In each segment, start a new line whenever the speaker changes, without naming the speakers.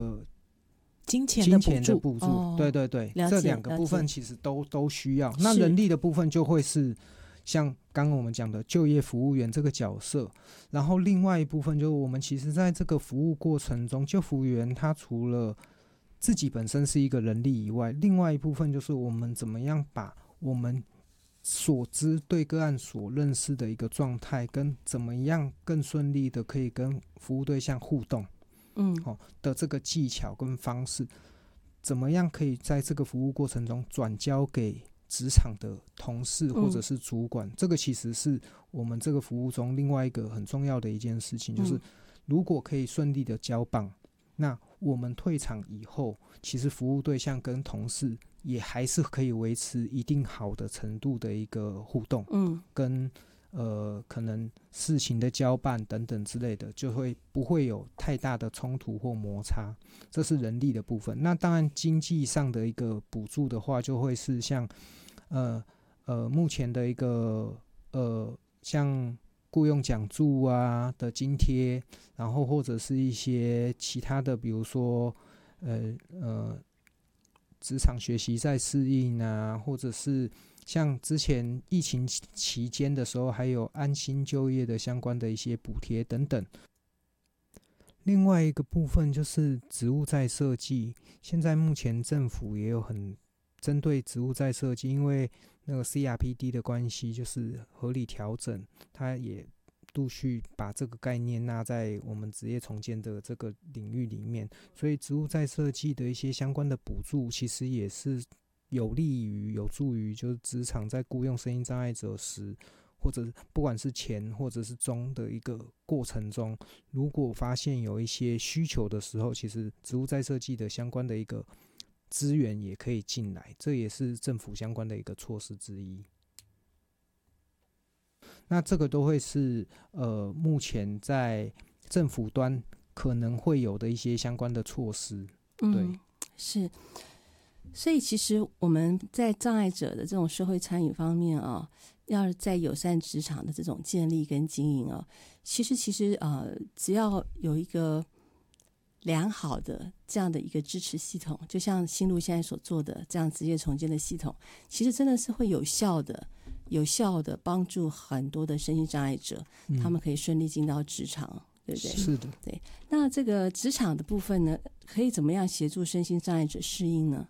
金钱的
补助，对对对，这两个部分其实都需要。那人力的部分就会是像刚刚我们讲的就业服务员这个角色，然后另外一部分就是我们其实在这个服务过程中，就服务员他除了自己本身是一个人力以外，另外一部分就是我们怎么样把我们所知对个案所认识的一个状态，跟怎么样更顺利的可以跟服务对象互动的这个技巧跟方式，怎么样可以在这个服务过程中转交给职场的同事或者是主管，这个其实是我们这个服务中另外一个很重要的一件事情，就是如果可以顺利的交棒，那我们退场以后，其实服务对象跟同事也还是可以维持一定好的程度的一个互动，跟可能事情的交办等等之类的，就会不会有太大的冲突或摩擦，这是人力的部分。那当然经济上的一个补助的话，就会是像目前的一个像雇用奖助啊的津贴，然后或者是一些其他的，比如说职场学习再适应啊，或者是像之前疫情期间的时候，还有安心就业的相关的一些补贴等等。另外一个部分就是职务再设计，现在目前政府也有很针对职务再设计，因为那个 CRPD 的关系，就是合理调整，它也陆续把这个概念纳在我们职业重建的这个领域里面，所以职务再设计的一些相关的补助，其实也是有助于就是职场在雇用身心障碍者时，或者不管是前或者是中的一个过程中，如果发现有一些需求的时候，其实职务再设计的相关的一个资源也可以进来，这也是政府相关的一个措施之一。那这个都会是目前在政府端可能会有的一些相关的措施。对，
是。所以其实我们在障碍者的这种社会参与方面啊，要在友善职场的这种建立跟经营啊，其实只要有一个良好的这样的一个支持系统，就像新路现在所做的这样职业重建的系统，其实真的是会有效的帮助很多的身心障碍者，他们可以顺利进到职场，对不对？
是的，
对。那这个职场的部分呢，可以怎么样协助身心障碍者适应呢？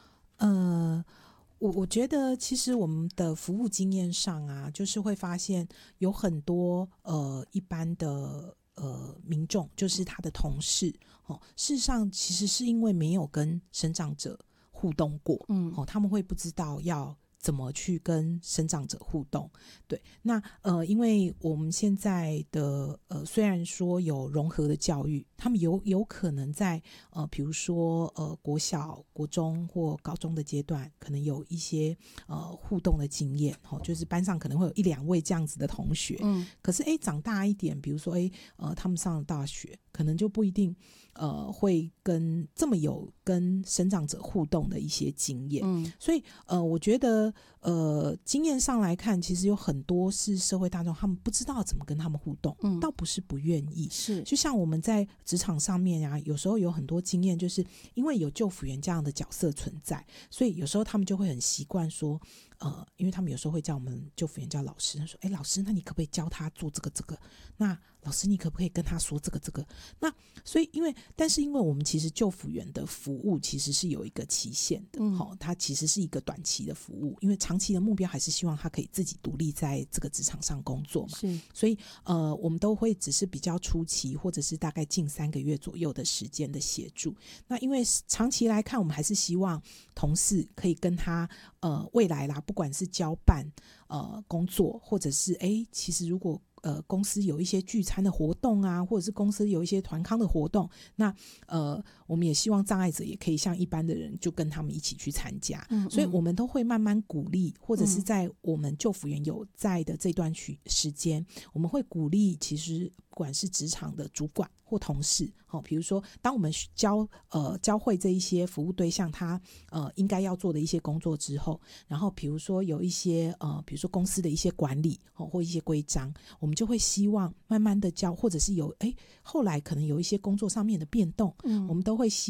我觉得其实我们的服务经验上啊，就是会发现有很多一般的民众，就是他的同事事实上其实是因为没有跟身障者互动过，他们会不知道要怎么去跟身障者互动。对，那因为我们现在的虽然说有融合的教育，他们有可能在比如说国小、国中或高中的阶段，可能有一些互动的经验，就是班上可能会有一两位这样子的同学，可是长大一点，比如说他们上了大学，可能就不一定会这么有跟身障者互动的一些经验，所以我觉得经验上来看，其实有很多是社会大众他们不知道怎么跟他们互动，倒不是不愿意，
是
就像我们在职场上面啊，有时候有很多经验，就是因为有就服员这样的角色存在，所以有时候他们就会很习惯说因为他们有时候会叫我们就服员叫老师，他说老师，那你可不可以教他做这个，那老师你可不可以跟他说这个，那所以但是因为我们其实就服员的服务其实是有一个期限的，它其实是一个短期的服务，因为长期的目标还是希望他可以自己独立在这个职场上工作嘛，
是，
所以我们都会只是比较初期或者是大概近3个月左右的时间的协助。那因为长期来看，我们还是希望同事可以跟他未来啦，不管是交办工作，或者是其实如果公司有一些聚餐的活动啊，或者是公司有一些团康的活动，那我们也希望障碍者也可以像一般的人就跟他们一起去参加，所以我们都会慢慢鼓励，或者是在我们就服员有在的这段时间，我们会鼓励其实不管是职场的主管或同事，比如说当我们教会这一些服务对象他应该要做的一些工作之后，然后比如说有一些比如说公司的一些管理或一些规章，我们就会希望慢慢的教，或者是有后来可能有一些工作上面的变动，我们都会希